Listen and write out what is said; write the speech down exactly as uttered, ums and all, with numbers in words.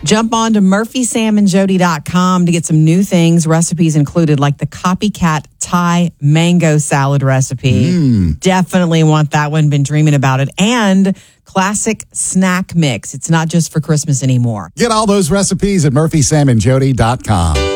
Jump on to murphy sam and jody dot com to get some new things. Recipes included like the copycat Thai mango salad recipe. Mm. Definitely want that one. Been dreaming about it. And classic snack mix. It's not just for Christmas anymore. Get all those recipes at murphy sam and jody dot com.